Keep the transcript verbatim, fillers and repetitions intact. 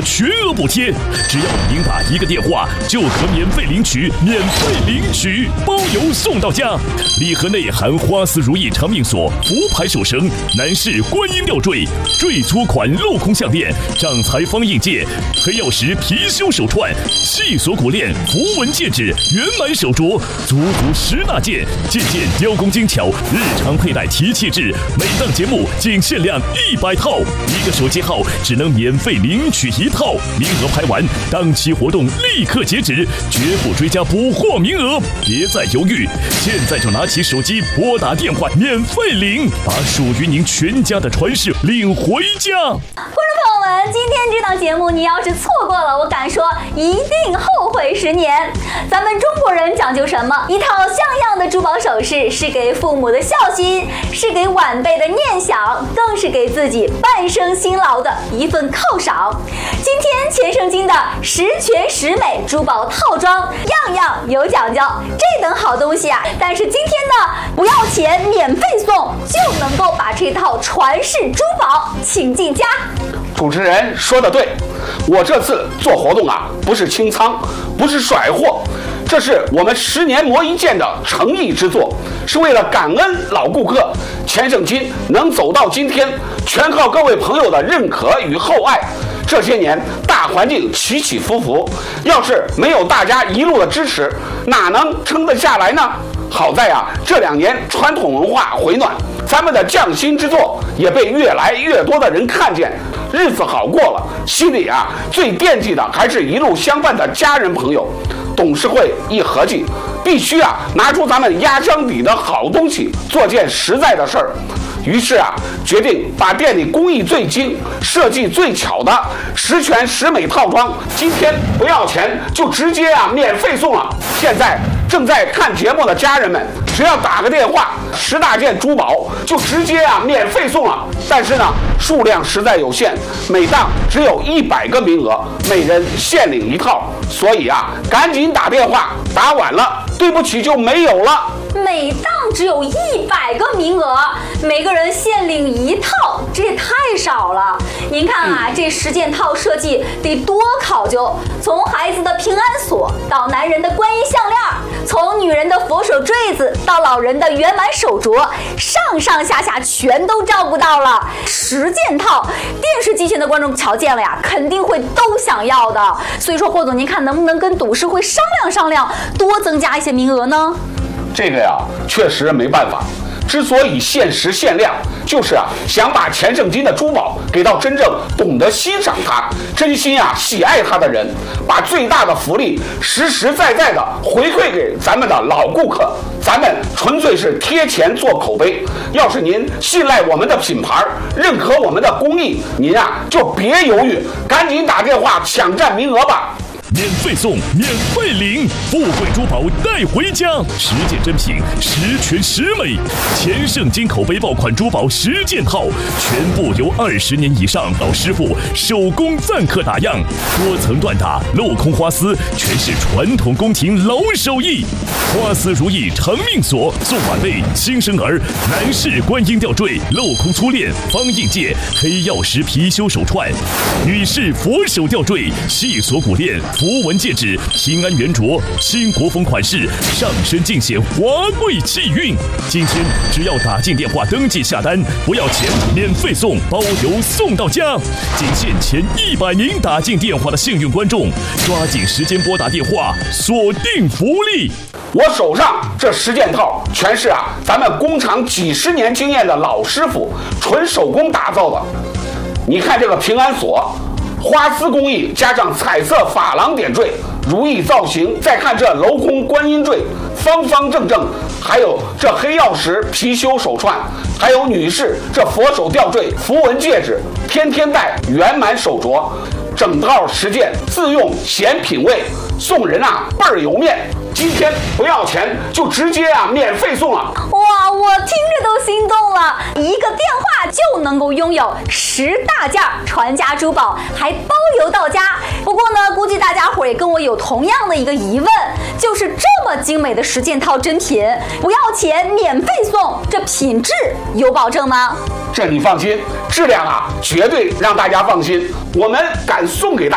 全额补贴，只要您打一个电话就可免费领取，免费领取，包邮送到家。礼盒内含花丝如意长命锁、福牌手绳、男士观音吊坠、坠粗款镂空项链、掌财方印戒、黑曜石貔貅手串、细锁骨链、符文戒指、圆满手镯，足足十大件，件件雕工精巧，日常佩戴提气质。每档节目仅限量一百套，一个手机号只能免费领取一套，名额排完，当期活动立刻截止，绝不追加补货名额。别再犹豫，现在就拿起手机拨打电话，免费领，把属于您全家的传世领回家。 观众朋友们，今天这档节目你要是错过了，我敢说一定后悔十年。咱们中国人讲究什么？一套像样的珠宝首饰是给父母的孝心，是给晚辈的念想，更是给自己半生辛劳的一份犒赏。今天钱盛金的十全十美珠宝套装，样样有讲究，这等好东西啊！但是今天呢，不要钱免费送，就能够把这套传世珠宝请进家。 主持人说的对，我这次做活动啊，不是清仓，不是甩货，这是我们十年磨一剑的诚意之作，是为了感恩老顾客。钱盛金能走到今天，全靠各位朋友的认可与厚爱。这些年大环境起起伏伏，要是没有大家一路的支持，哪能撑得下来呢？好在啊，这两年传统文化回暖，咱们的匠心之作也被越来越多的人看见，日子好过了，心里啊最惦记的还是一路相伴的家人朋友。董事会一合计，必须啊拿出咱们压箱底的好东西，做件实在的事儿。于是啊，决定把店里工艺最精、设计最巧的十全十美套装，今天不要钱，就直接啊免费送了。现在正在看节目的家人们，只要打个电话，十大件珠宝就直接啊免费送了。但是呢，数量实在有限，每档只有一百个名额，每人限领一套，所以啊，赶紧打电话，打晚了，对不起就没有了。 每档只有一百个名额，每个人限领一套，这也太少了。您看啊，嗯、这十件套设计得多考究，从孩子的平安锁到男人的观音项链，从女人的佛手坠子到老人的圆满手镯，上上下下全都照顾到了。十件套，电视机前的观众瞧见了呀，肯定会都想要的。所以说，霍总，您看能不能跟董事会商量商量，多增加一些名额呢？ 这个呀，确实没办法。之所以限时限量，就是啊，想把钱盛金的珠宝给到真正懂得欣赏它、真心啊喜爱它的人，把最大的福利实实在在的回馈给咱们的老顾客。咱们纯粹是贴钱做口碑。要是您信赖我们的品牌，认可我们的工艺，您啊就别犹豫，赶紧打电话抢占名额吧。 免费送，免费领，富贵珠宝带回家，十件珍品，十全十美。钱盛金口碑爆款珠宝十件套，全部由二十年以上老师傅手工赞刻打样，多层缎打，镂空花丝，全是传统宫廷老手艺。花丝如意长命锁，送晚辈新生儿；男士观音吊坠，镂空粗链，方印戒，黑曜石貔貅手串；女士佛手吊坠，细锁骨链。符文戒指，平安圆镯，新国风款式，上身尽显华贵气韵。今天只要打进电话登记下单，不要钱，免费送，包邮送到家。仅限前一百名打进电话的幸运观众，抓紧时间拨打电话，锁定福利。 我手上这十件套，全是啊咱们工厂几十年经验的老师傅纯手工打造的。你看这个平安锁。花丝工艺加上彩色珐琅点缀，如意造型，再看这镂空观音坠，方方正正，还有这黑曜石貔貅手串，还有女士这佛手吊坠、符文戒指，天天戴圆满手镯，整套十件自用显品味，送人啊倍儿有面。今天不要钱，就直接啊免费送了。 哇，我听着都心动了，一个电话就能够拥有十大件传家珠宝，还包邮到家。不过呢，估计大家伙也跟我有同样的一个疑问，就是这么精美的十件套珍品，不要钱免费送，这品质有保证吗？ 这你放心，质量啊绝对让大家放心，我们敢送给大家。